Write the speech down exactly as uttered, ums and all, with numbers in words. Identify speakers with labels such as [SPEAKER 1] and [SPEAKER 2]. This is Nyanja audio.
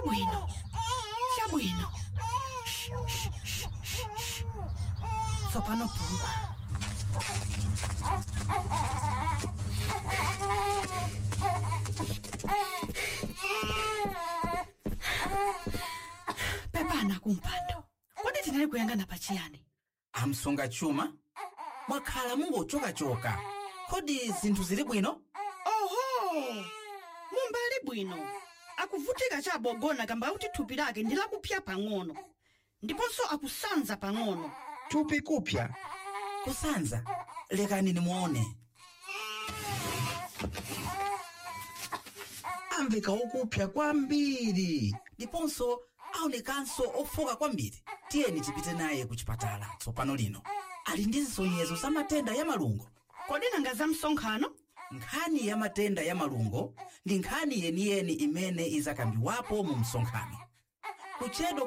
[SPEAKER 1] Chabwino. Chabwino. Tsopano puma. Pepana kumpando. Kodi tinali kuyangana pachiyani?
[SPEAKER 2] Amsunga chuma? Mwakhala mungochoka-choka. Kodi zinthu zili bwino?
[SPEAKER 1] Oho! Mumbali bwino. Akuvutika chabogona kamba kuti thupi lake ndi lakupya pang'ono. Ndiponso akusanza pang'ono.
[SPEAKER 3] Thupi kupya?
[SPEAKER 2] Kusanza? Lekani nimuone.
[SPEAKER 3] Amveka ukupya kwambiri.
[SPEAKER 2] Ndiponso aonekanso ofoka kwambiri. Tiyeni tipite naye ku chipatala tsopano lino. Ali ndi nsonyezo za matenda ya malungo.
[SPEAKER 1] Kodi nanga za msonkhano?
[SPEAKER 2] Nkhani ya matenda ya malungo ndi nkhani yeniyeni imene izakambiwapo mu msonkhano. Kuchedwa